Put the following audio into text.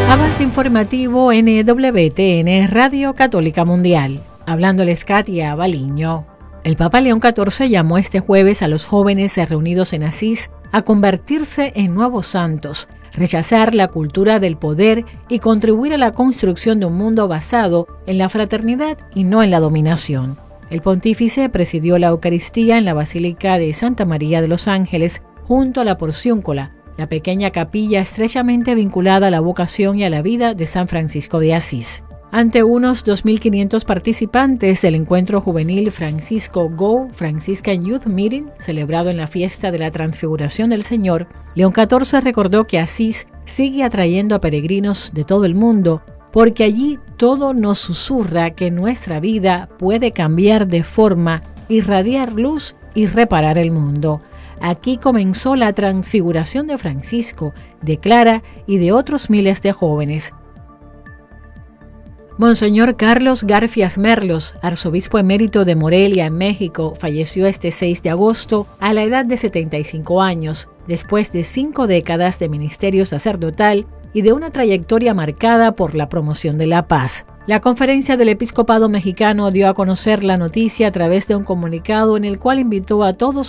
Avance informativo NWTN Radio Católica Mundial. Hablándoles Katia Baliño. El Papa León XIV llamó este jueves a los jóvenes reunidos en Asís a convertirse en nuevos santos, rechazar la cultura del poder y contribuir a la construcción de un mundo basado en la fraternidad y no en la dominación. El pontífice presidió la Eucaristía en la Basílica de Santa María de los Ángeles junto a la Porciúncula, la pequeña capilla estrechamente vinculada a la vocación y a la vida de San Francisco de Asís. Ante unos 2.500 participantes del encuentro juvenil Francisco Go Franciscan Youth Meeting, celebrado en la fiesta de la Transfiguración del Señor, León XIV recordó que Asís sigue atrayendo a peregrinos de todo el mundo, porque allí todo nos susurra que nuestra vida puede cambiar de forma, irradiar luz y reparar el mundo. Aquí comenzó la transfiguración de Francisco, de Clara y de otros miles de jóvenes. Monseñor Carlos Garfias Merlos, arzobispo emérito de Morelia, en México, falleció este 6 de agosto a la edad de 75 años, después de 5 décadas de ministerio sacerdotal y de una trayectoria marcada por la promoción de la paz. La Conferencia del Episcopado Mexicano dio a conocer la noticia a través de un comunicado en el cual invitó a todos